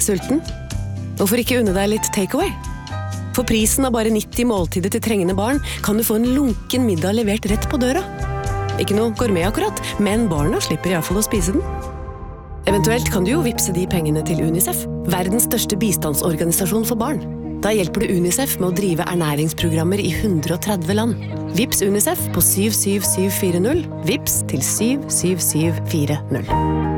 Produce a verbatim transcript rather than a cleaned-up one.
sulten? Hvorfor ikke unne deg litt takeaway? For prisen av bare nitti måltider til trengende barn kan du få en lunken middag levert rett på døra. Ikke noe gourmet akkurat, men barna slipper i hvert fall å spise den. Eventuelt kan du jo vipse de pengene til UNICEF, verdens største bistandsorganisasjon for barn. Da hjelper du UNICEF med å drive ernæringsprogrammer i hundre og tretti land. Vips UNICEF på syv syv syv fire null, vips til syv syv syv fire null.